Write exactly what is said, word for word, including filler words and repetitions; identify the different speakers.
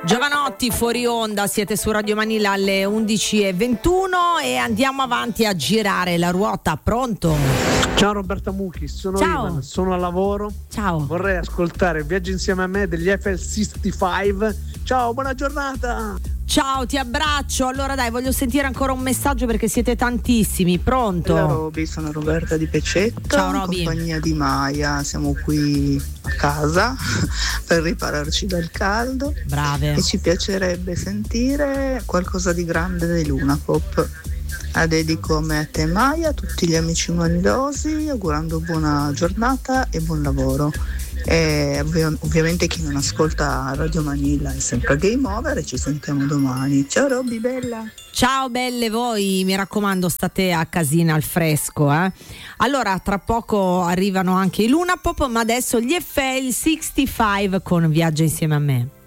Speaker 1: Giovanotti fuori onda, siete su Radio Manila alle undici e ventuno e andiamo avanti a girare la ruota. Pronto?
Speaker 2: Ciao Roberta Mucchi, sono
Speaker 1: Ciao.
Speaker 2: Ivan, sono al lavoro.
Speaker 1: Ciao.
Speaker 2: Vorrei ascoltare Viaggi insieme a me degli F L sessantacinque. Ciao, buona giornata.
Speaker 1: Ciao, ti abbraccio. Allora dai, voglio sentire ancora un messaggio perché siete tantissimi. Pronto?
Speaker 3: Ciao Roby, sono Roberta di Pecetto.
Speaker 1: Ciao, Roby.
Speaker 3: In compagnia di Maya, siamo qui a casa per ripararci dal caldo.
Speaker 1: Brave.
Speaker 3: E ci piacerebbe sentire qualcosa di grande dei Luna Pop. La dedico a me, a te Maya, a tutti gli amici manilosi, augurando buona giornata e buon lavoro. E ovvi- ovviamente chi non ascolta Radio Manila è sempre Game Over e ci sentiamo domani. Ciao Robby, bella.
Speaker 1: Ciao belle voi, mi raccomando state a casina al fresco, eh. Allora tra poco arrivano anche i Luna Pop, ma adesso gli F L sessantacinque con Viaggia insieme a me.